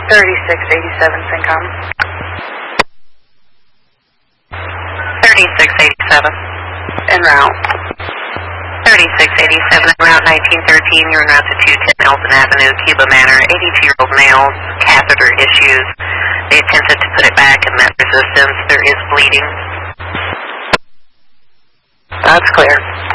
3687 Syncom. 3687. En route. 3687 en route 1913. You're en route to 210 Elton Avenue, Cuba Manor. 82-year-old male, catheter issues. They attempted to put it back and met resistance. There is bleeding. That's clear.